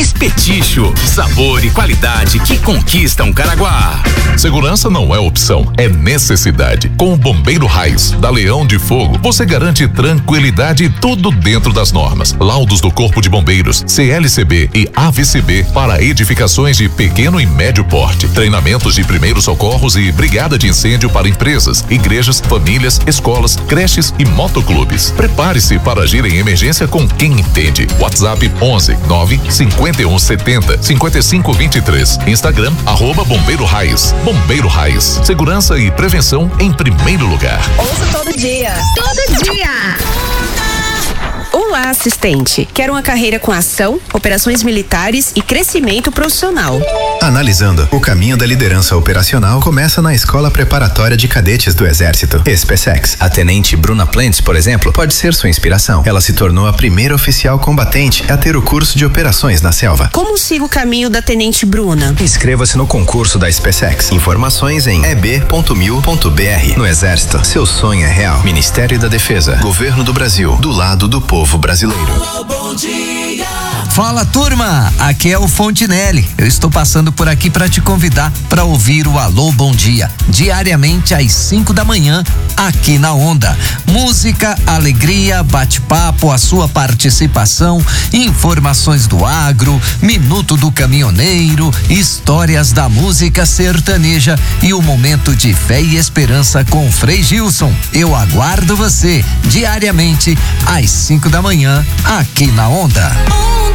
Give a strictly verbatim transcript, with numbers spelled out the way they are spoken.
Espeticho, sabor e qualidade que conquistam Caraguá. Segurança não é opção, é necessidade. Com o Bombeiro Raiz, da Leão de Fogo, você garante tranquilidade e tudo dentro das normas. Laudos do Corpo de Bombeiros, C L C B e A V C B para edificações de pequeno e médio porte. Treinamentos de primeiros socorros e brigada de incêndio para empresas, igrejas, famílias, escolas, creches e motoclubes. Prepare-se para agir em emergência com quem entende. WhatsApp onze nove cinquenta e um setenta cinquenta e cinco vinte e três. Instagram arroba Bombeiro Raiz. Bombeiro Raiz. Segurança e prevenção em primeiro lugar. Ouça todo dia. Todo dia. Olá, assistente. Quer uma carreira com ação, operações militares e crescimento profissional. Analisando, o caminho da liderança operacional começa na Escola Preparatória de Cadetes do Exército, SpaceX. A tenente Bruna Plentes, por exemplo, pode ser sua inspiração. Ela se tornou a primeira oficial combatente a ter o curso de operações na selva. Como siga o caminho da tenente Bruna? Inscreva-se no concurso da SpaceX. Informações em e b ponto mil ponto b r. No Exército, seu sonho é real. Ministério da Defesa, Governo do Brasil, do lado do povo brasileiro. Alô, bom dia. Fala, turma, aqui é o Fontinelli. Eu estou passando por aqui para te convidar para ouvir o Alô Bom Dia, diariamente às cinco da manhã, aqui na Onda. Música, alegria, bate-papo, a sua participação, informações do agro, minuto do caminhoneiro, histórias da música sertaneja e o momento de fé e esperança com Frei Gilson. Eu aguardo você diariamente às cinco da manhã, aqui na Onda.